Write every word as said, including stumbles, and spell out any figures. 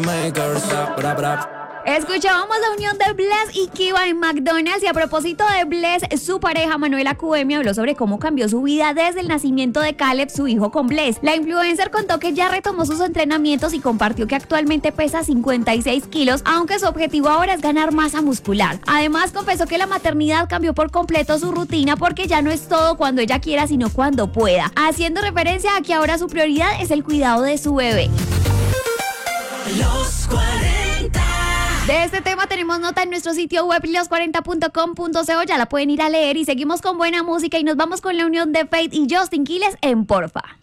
Escuchábamos la unión de Bless y Kiva en McDonald's. Y a propósito de Bless, su pareja Manuela Cuemi habló sobre cómo cambió su vida desde el nacimiento de Caleb, su hijo, con Bless. La influencer contó que ya retomó sus entrenamientos y compartió que actualmente pesa cincuenta y seis kilos, aunque su objetivo ahora es ganar masa muscular. Además, confesó que la maternidad cambió por completo su rutina porque ya no es todo cuando ella quiera, sino cuando pueda, haciendo referencia a que ahora su prioridad es el cuidado de su bebé. Los cuarenta. De este tema tenemos nota en nuestro sitio web los cuarenta punto com punto co, ya la pueden ir a leer y seguimos con buena música y nos vamos con la unión de Faith y Justin Quiles en Porfa.